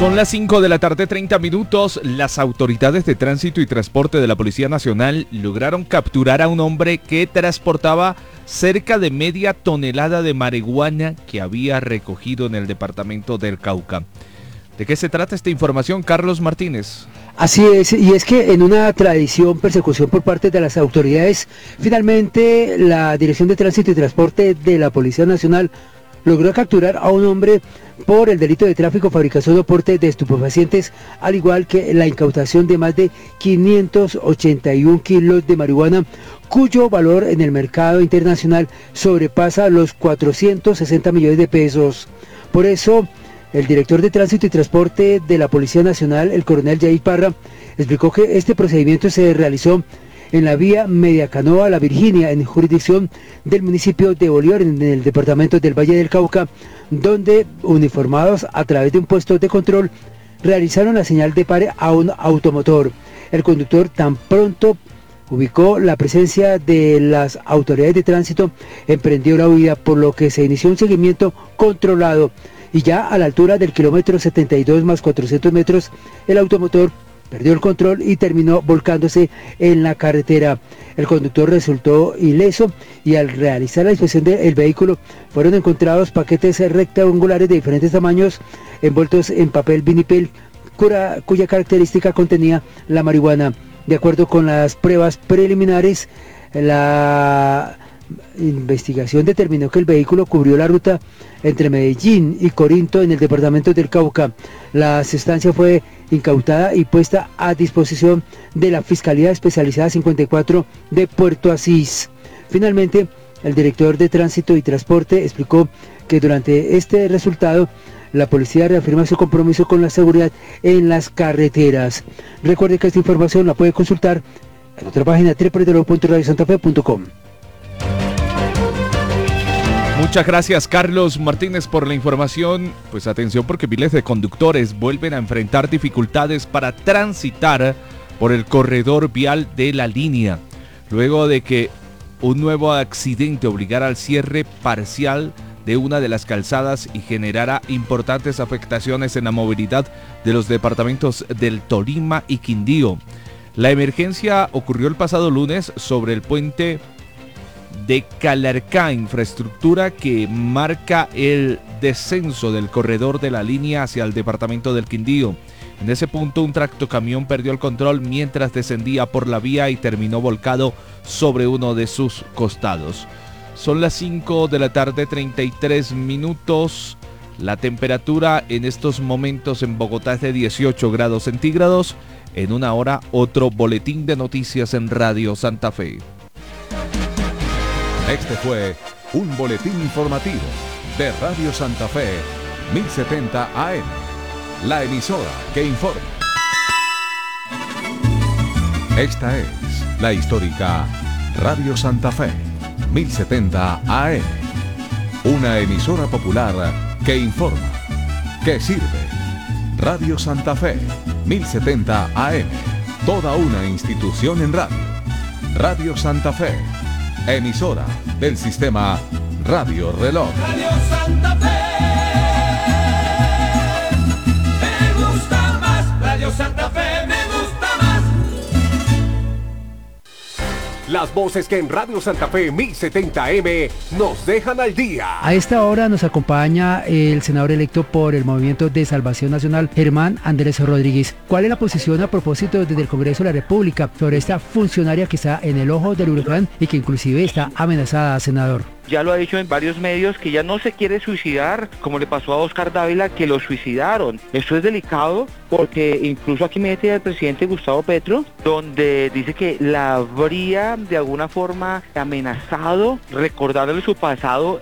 Son las 5 de la tarde, 30 minutos. Las autoridades de tránsito y transporte de la Policía Nacional lograron capturar a un hombre que transportaba cerca de media tonelada de marihuana que había recogido en el departamento del Cauca. ¿De qué se trata esta información, Carlos Martínez? Así es, y es que en una tradición persecución por parte de las autoridades, finalmente la Dirección de Tránsito y Transporte de la Policía Nacional logró capturar a un hombre por el delito de tráfico, fabricación o porte de estupefacientes, al igual que la incautación de más de 581 kilos de marihuana, cuyo valor en el mercado internacional sobrepasa los 460 millones de pesos. Por eso, el director de Tránsito y Transporte de la Policía Nacional, el coronel Jair Parra, explicó que este procedimiento se realizó en la vía Mediacanoa La Virginia, en jurisdicción del municipio de Bolívar, en el departamento del Valle del Cauca, donde uniformados a través de un puesto de control realizaron la señal de pare a un automotor. El conductor tan pronto ubicó la presencia de las autoridades de tránsito, emprendió la huida, por lo que se inició un seguimiento controlado y ya a la altura del kilómetro 72 más 400 metros, el automotor perdió el control y terminó volcándose en la carretera. El conductor resultó ileso y al realizar la inspección del vehículo fueron encontrados paquetes rectangulares de diferentes tamaños envueltos en papel vinipel cuya característica contenía la marihuana. De acuerdo con las pruebas preliminares, la investigación determinó que el vehículo cubrió la ruta entre Medellín y Corinto en el departamento del Cauca. La sustancia fue incautada y puesta a disposición de la Fiscalía Especializada 54 de Puerto Asís. Finalmente, el director de Tránsito y Transporte explicó que durante este resultado la policía reafirma su compromiso con la seguridad en las carreteras. Recuerde que esta información la puede consultar en nuestra página www.radiosantafe.com. Muchas gracias, Carlos Martínez, por la información. Pues atención, porque miles de conductores vuelven a enfrentar dificultades para transitar por el corredor vial de la línea, luego de que un nuevo accidente obligara al cierre parcial de una de las calzadas y generara importantes afectaciones en la movilidad de los departamentos del Tolima y Quindío. La emergencia ocurrió el pasado lunes sobre el puente de Calarcá, infraestructura que marca el descenso del corredor de la línea hacia el departamento del Quindío. En ese punto, un tractocamión perdió el control mientras descendía por la vía y terminó volcado sobre uno de sus costados. Son las 5 de la tarde, 33 minutos. La temperatura en estos momentos en Bogotá es de 18 grados centígrados. En una hora, otro boletín de noticias en Radio Santa Fe. Este fue un boletín informativo de Radio Santa Fe, 1070 AM, la emisora que informa. Esta es la histórica Radio Santa Fe, 1070 AM, una emisora popular que informa, que sirve. Radio Santa Fe, 1070 AM, toda una institución en radio. Radio Santa Fe, emisora del sistema Radio Reloj. Radio Santa Fe, me gusta más. Radio Santa Fe, me gusta más. Las voces que en Radio Santa Fe 1070M nos dejan al día. A esta hora nos acompaña el senador electo por el Movimiento de Salvación Nacional, Germán Andrés Rodríguez. ¿Cuál es la posición a propósito desde el Congreso de la República sobre esta funcionaria que está en el ojo del huracán y que inclusive está amenazada, senador? Ya lo ha dicho en varios medios que ya no se quiere suicidar, como le pasó a Oscar Dávila, que lo suicidaron. Esto es delicado porque incluso aquí mete al presidente Gustavo Petro, donde dice que la habría de alguna forma amenazado, recordándole su pasado